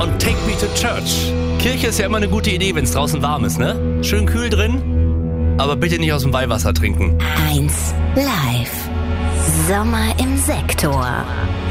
und Take Me to Church. Kirche ist ja immer eine gute Idee, wenn es draußen warm ist, ne? Schön kühl drin, aber bitte nicht aus dem Weihwasser trinken. 1 Live. Sommer im Sektor.